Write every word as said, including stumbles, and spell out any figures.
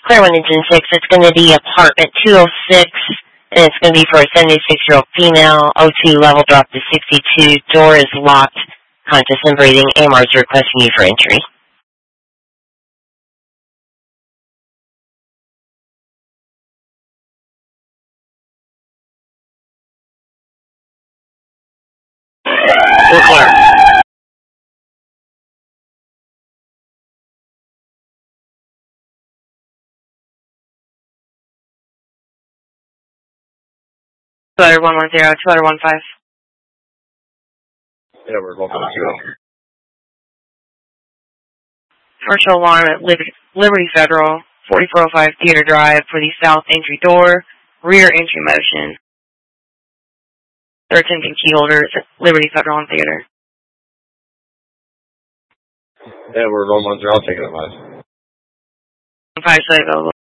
Clear one engine six, it's going to be apartment two oh six, and it's going to be for a seventy-six-year-old female. O two level drop to sixty-two. Door is locked, conscious and breathing. A M R is requesting you for entry. We're clear. two oh one one zero, two oh one five. Yeah, we're one one zero. Commercial alarm at Liberty, Liberty Federal, forty-four oh five Theater Drive for the south entry door, rear entry motion. They're attempting key holders at Liberty Federal and Theater. Yeah, we're one one zero. I'll take it at five. Five, so available.